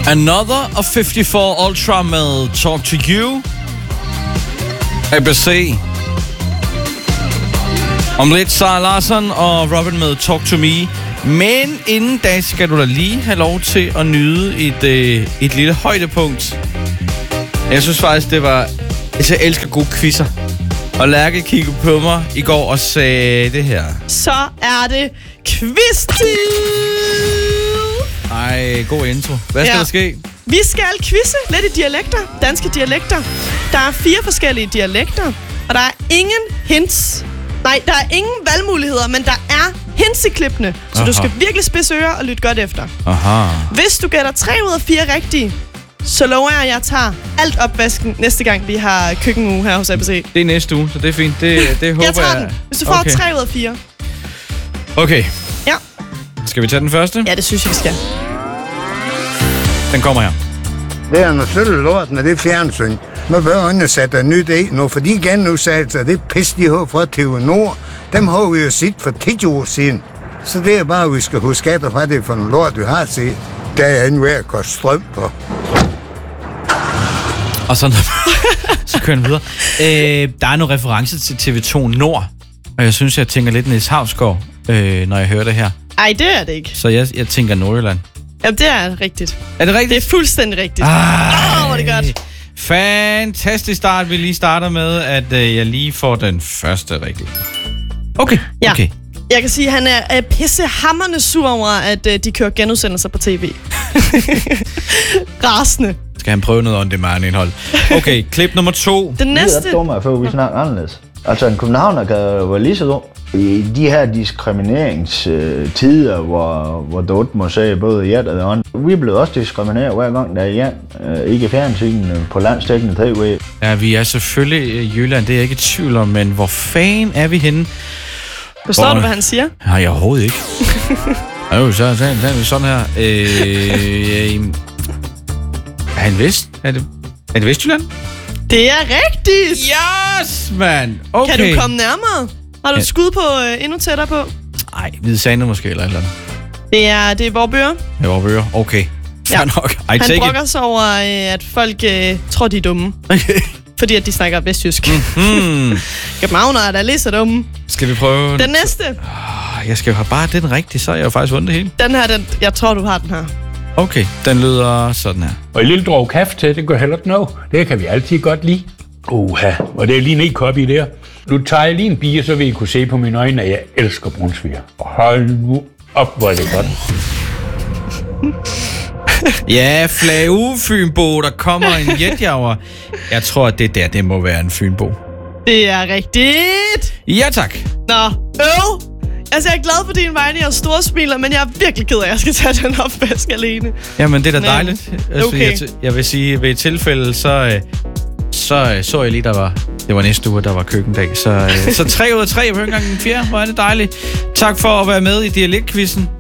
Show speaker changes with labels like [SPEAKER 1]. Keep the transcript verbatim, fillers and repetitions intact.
[SPEAKER 1] Another of fifty-four Ultra med Talk to You. A B C. Om lidt Sara Larsson og Robin med Talk to Me. Men inden da skal du da lige have lov til at nyde et, øh, et lille højdepunkt. Jeg synes faktisk, det var... Jeg elsker gode quizzer. Og Lærke kiggede på mig i går og sagde det her.
[SPEAKER 2] Så er det quiz-tid!
[SPEAKER 1] Ej, god intro. Hvad skal ja. der ske?
[SPEAKER 2] Vi skal quizze lidt i dialekter. Danske dialekter. Der er fire forskellige dialekter. Og der er ingen hints. Nej, der er ingen valgmuligheder, men der er hints i klippene. Så Aha. du skal virkelig spidse ører og lytte godt efter.
[SPEAKER 1] Aha.
[SPEAKER 2] Hvis du gætter tre ud af fire rigtige, så lover jeg, at jeg tager alt opvasken næste gang, vi har køkkenuge her hos A B C.
[SPEAKER 1] Det er næste uge, så det er fint. Det, det håber jeg.
[SPEAKER 2] Jeg tager den, hvis du får okay. tre ud af fire.
[SPEAKER 1] Okay.
[SPEAKER 2] Ja.
[SPEAKER 1] Skal vi tage den første?
[SPEAKER 2] Ja, det synes jeg, vi skal.
[SPEAKER 1] Den kommer her.
[SPEAKER 3] Det er noget sødt lort, når det er fjernsyn. Nu bør undersætte nyt i nu, for de genudsatte det pis, de har fra T V Nord. Dem har vi jo set for ti år siden. Så det er bare, at vi skal huske efter, hvad det er for en lort, vi har set. Der er en ved at koste strøm på.
[SPEAKER 1] Og så, så kører den videre. Øh, der er nogle referencer til T V to Nord, og jeg synes, jeg tænker lidt Niels Hausgaard, øh, når jeg hører det her.
[SPEAKER 2] Ej, det er det ikke.
[SPEAKER 1] Så jeg, jeg tænker Nordjylland.
[SPEAKER 2] Jamen, det er rigtigt.
[SPEAKER 1] Er det rigtigt?
[SPEAKER 2] Det er fuldstændig rigtigt.
[SPEAKER 1] Åh,
[SPEAKER 2] oh, hvor er det godt.
[SPEAKER 1] Fantastisk start. Vi lige starter med, at øh, jeg lige får den første rigtige. Okay,
[SPEAKER 2] ja.
[SPEAKER 1] okay.
[SPEAKER 2] Jeg kan sige, at han er, er pissehammerende sur over, at øh, de kører genudsendelser på tv. Rasende.
[SPEAKER 1] Skal han prøve noget on-demand-indhold? Okay, klip nummer to.
[SPEAKER 2] Den næste...
[SPEAKER 4] Det er dumt, for vi snakker anderledes. Altså, en københavner kan være lige så dum. I de her diskrimineringstider, hvor, hvor Dot må sige både ja og ånd. Vi er blevet også diskrimineret hver gang, der er ja. Ikke fjernsynet på landsdækkende tv.
[SPEAKER 1] Ja, vi er selvfølgelig i Jylland, det er jeg ikke i tvivl om, men hvor fanden er vi henne?
[SPEAKER 2] Forstår du, hvad han siger?
[SPEAKER 1] Nej, jeg overhovedet ikke. Jo, så, så, så er vi sådan her. Øh, er han vest? Er det, er det Vestjylland?
[SPEAKER 2] Det er rigtigt!
[SPEAKER 1] Yes, mand! Okay.
[SPEAKER 2] Kan du komme nærmere? Har du et skud på øh, endnu tættere på?
[SPEAKER 1] Nej, Hvide Sande måske, eller et eller andet.
[SPEAKER 2] Det er, det er Vorbøger.
[SPEAKER 1] Ja, Vorbøger. Okay. Fair ja. nok. I
[SPEAKER 2] Han brokker sig over, øh, at folk øh, tror, de er dumme. Okay. Fordi at de snakker vestjysk. Mm-hmm. Københavner er da lige så dumme.
[SPEAKER 1] Skal vi prøve...
[SPEAKER 2] Den næste.
[SPEAKER 1] Oh, jeg skal jo have bare den rigtige, så er jeg jo faktisk vundet det hele.
[SPEAKER 2] Den her, den, jeg tror, du har den her.
[SPEAKER 1] Okay, den lyder sådan her.
[SPEAKER 5] Og en lille drog kaffe til, det går heller ikke nå. Det kan vi altid godt lide. Uha, og det er lige en kop i der. Nu tager jeg lige en bier, så vil I kunne se på mine øjne, at jeg elsker brunsviger. Hold nu op, hvor er det godt.
[SPEAKER 1] Ja, Flage Fynbo, der kommer en jetjager. Jeg tror, at det der, det må være en Fynbo.
[SPEAKER 2] Det er rigtigt.
[SPEAKER 1] Ja, tak.
[SPEAKER 2] Nå, øv. Altså, jeg er glad for din vegne, jeg er storsmiler, men jeg er virkelig ked af, at jeg skal tage den opvask alene.
[SPEAKER 1] Jamen, det er da dejligt. Altså,
[SPEAKER 2] okay.
[SPEAKER 1] jeg, jeg vil sige, ved et tilfælde, så, så så jeg lige, der var... Det var næste uge, der var køkkendag. Så, så tre ud af tre på en gang den fjerde. Hvor er det dejligt. Tak for at være med i dialektquizzen.